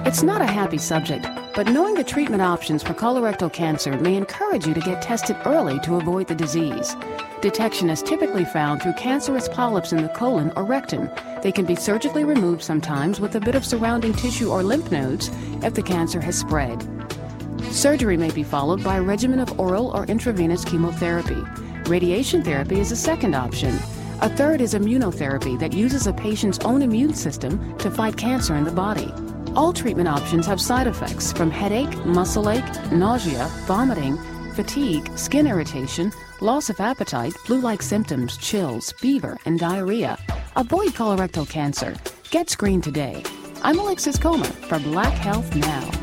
It's not a happy subject, but knowing the treatment options for colorectal cancer may encourage you to get tested early to avoid the disease. Detection is typically found through cancerous polyps in the colon or rectum. They can be surgically removed sometimes with a bit of surrounding tissue or lymph nodes if the cancer has spread. Surgery may be followed by a regimen of oral or intravenous chemotherapy. Radiation therapy is a second option. A third is immunotherapy that uses a patient's own immune system to fight cancer in the body. All treatment options have side effects from headache, muscle ache, nausea, vomiting, fatigue, skin irritation, loss of appetite, flu-like symptoms, chills, fever, and diarrhea. Avoid colorectal cancer. Get screened today. I'm Alexis Comer for Black Health Now.